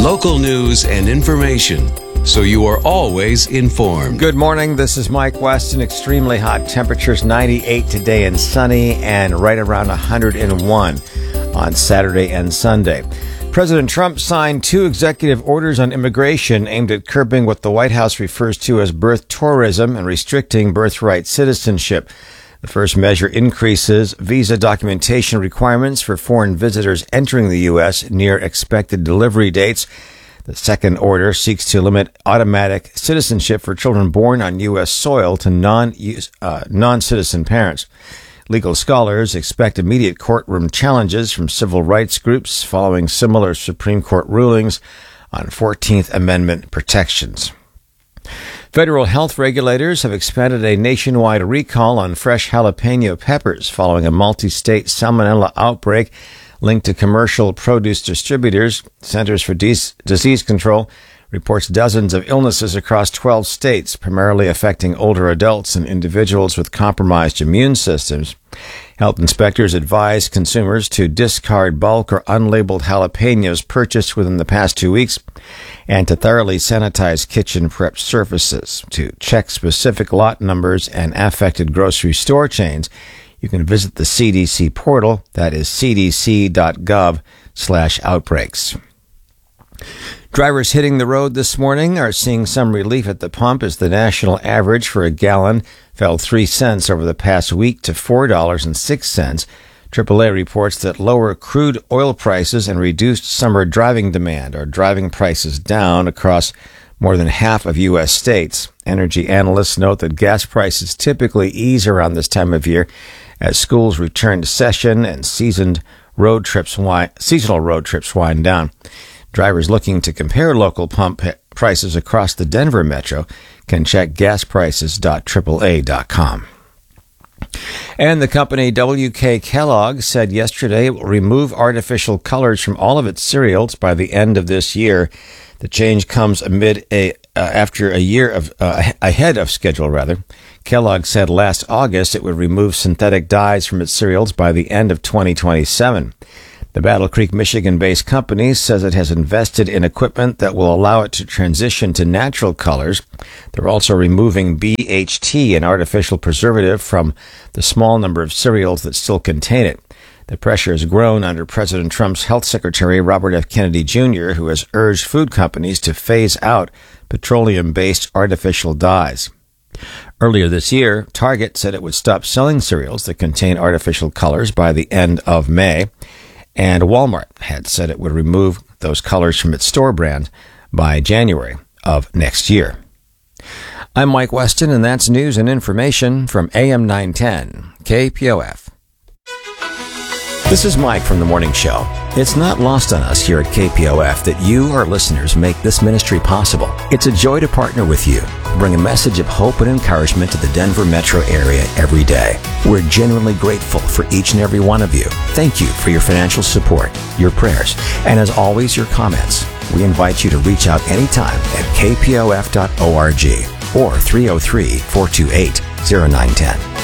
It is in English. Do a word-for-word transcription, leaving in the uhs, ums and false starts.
Local news and information, so you are always informed. Good morning. This is Mike Weston. Extremely hot temperatures, ninety-eight today and sunny, and right around one hundred one on Saturday and Sunday. President Trump signed two executive orders on immigration aimed at curbing what the White House refers to as birth tourism and restricting birthright citizenship. The first measure increases visa documentation requirements for foreign visitors entering the U S near expected delivery dates. The second order seeks to limit automatic citizenship for children born on U S soil to non, uh, non-citizen parents. Legal scholars expect immediate courtroom challenges from civil rights groups following similar Supreme Court rulings on fourteenth Amendment protections. Federal health regulators have expanded a nationwide recall on fresh jalapeno peppers following a multi-state salmonella outbreak linked to commercial produce distributors. Centers for Disease Control reports dozens of illnesses across twelve states, primarily affecting older adults and individuals with compromised immune systems. Health inspectors advise consumers to discard bulk or unlabeled jalapenos purchased within the past two weeks and to thoroughly sanitize kitchen prep surfaces. To check specific lot numbers and affected grocery store chains, you can visit the C D C portal. That is c d c dot gov slash outbreaks. Drivers hitting the road this morning are seeing some relief at the pump as the national average for a gallon fell three cents over the past week to four dollars and six cents. triple A reports that lower crude oil prices and reduced summer driving demand are driving prices down across more than half of U S states. Energy analysts note that gas prices typically ease around this time of year as schools return to session and seasoned road trips wind, seasonal road trips wind down. Drivers looking to compare local pump prices across the Denver metro can check gas prices dot triple A dot com. And the company W K Kellogg said yesterday it will remove artificial colors from all of its cereals by the end of this year. The change comes amid a uh, after a year of uh, ahead of schedule, rather. Kellogg said last August it would remove synthetic dyes from its cereals by the end of twenty twenty-seven. The Battle Creek, Michigan-based company says it has invested in equipment that will allow it to transition to natural colors. They're also removing B H T, an artificial preservative, from the small number of cereals that still contain it. The pressure has grown under President Trump's health secretary, Robert F. Kennedy Junior, who has urged food companies to phase out petroleum-based artificial dyes. Earlier this year, Target said it would stop selling cereals that contain artificial colors by the end of May. And Walmart had said it would remove those colors from its store brand by January of next year. I'm Mike Weston, and that's news and information from A M nine ten, K P O F. This is Mike from The Morning Show. It's not lost on us here at K P O F that you, our listeners, make this ministry possible. It's a joy to partner with you, bring a message of hope and encouragement to the Denver metro area every day. We're genuinely grateful for each and every one of you. Thank you for your financial support, your prayers, and as always, your comments. We invite you to reach out anytime at k p o f dot org or three oh three, four two eight, oh nine one oh.